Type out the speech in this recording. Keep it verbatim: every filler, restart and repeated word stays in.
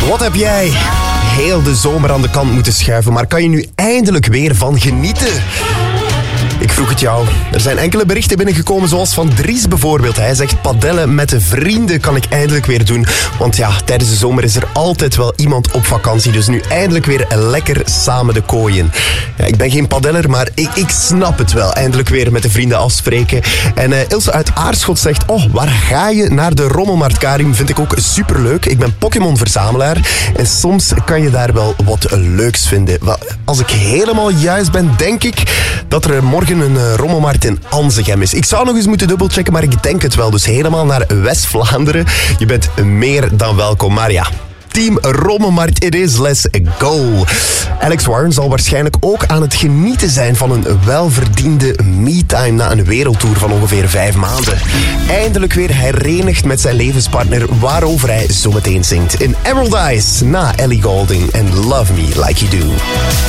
Wat heb jij heel de zomer aan de kant moeten schuiven, maar kan je nu eindelijk weer van genieten? Ik vroeg het jou. Er zijn enkele berichten binnengekomen, zoals van Dries bijvoorbeeld. Hij zegt, padellen met de vrienden kan ik eindelijk weer doen. Want ja, tijdens de zomer is er altijd wel iemand op vakantie. Dus nu eindelijk weer lekker samen de kooien. Ja, ik ben geen padeller, maar ik, ik snap het wel. Eindelijk weer met de vrienden afspreken. En uh, Ilse uit Aarschot zegt, oh, waar ga je naar de rommelmarkt, Karim? Vind ik ook superleuk. Ik ben Pokémon-verzamelaar. En soms kan je daar wel wat leuks vinden. Als ik helemaal juist ben, denk ik dat er morgen een uh, rommelmarkt in Anzegem is. Ik zou nog eens moeten dubbelchecken, maar ik denk het wel. Dus helemaal naar West-Vlaanderen. Je bent meer dan welkom. Maar ja, team rommelmarkt it is. Let's go. Alex Warren zal waarschijnlijk ook aan het genieten zijn van een welverdiende me-time na een wereldtour van ongeveer vijf maanden. Eindelijk weer herenigd met zijn levenspartner, waarover hij zo meteen zingt. In Emerald Eyes na Ellie Goulding en Love Me Like You Do.